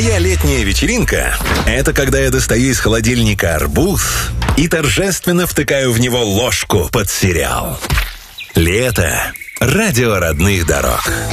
Моя летняя вечеринка – это когда я достаю из холодильника арбуз и торжественно втыкаю в него ложку под сериал. Лето. Радио родных дорог.